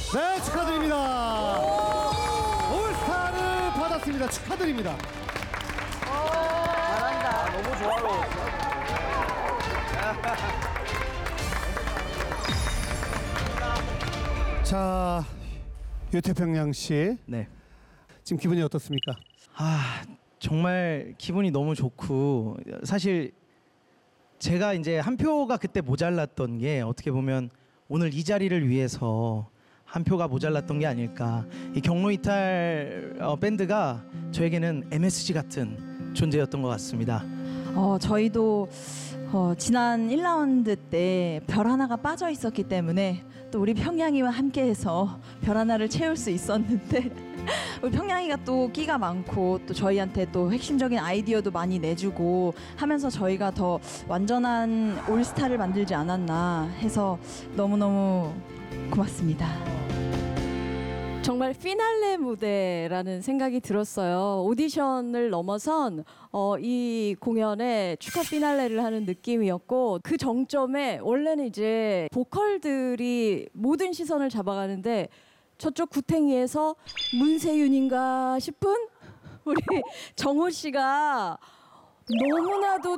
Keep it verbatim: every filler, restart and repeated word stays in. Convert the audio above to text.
네, 축하드립니다. 올스타를 받았습니다. 축하드립니다. 잘한다. 너무 좋아요. 자, 유태평양 씨, 네. 지금 기분이 어떻습니까? 아, 정말 기분이 너무 좋고, 사실 제가 이제 한 표가 그때 모자랐던 게 어떻게 보면 오늘 이 자리를 위해서 한 표가 모자랐던 게 아닐까. 이 경로이탈 어, 밴드가 저에게는 엠에스지 같은 존재였던 것 같습니다. 어, 저희도 어, 지난 일 라운드 때 별 하나가 빠져 있었기 때문에 또 우리 평양이와 함께해서 별 하나를 채울 수 있었는데 우리 평양이가 또 끼가 많고 또 저희한테 또 핵심적인 아이디어도 많이 내주고 하면서 저희가 더 완전한 올스타를 만들지 않았나 해서 너무너무 고맙습니다. 정말 피날레 무대라는 생각이 들었어요. 오디션을 넘어선 어, 이 공연에 축하 피날레를 하는 느낌이었고, 그 정점에 원래는 이제 보컬들이 모든 시선을 잡아가는데 저쪽 구탱이에서 문세윤인가 싶은 우리 정호 씨가 너무나도